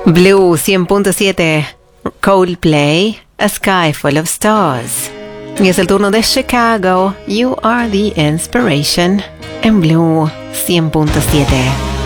Blue 100.7, Coldplay, A Sky Full of Stars. Y es el turno de Chicago, You Are the Inspiration, en Blue 100.7.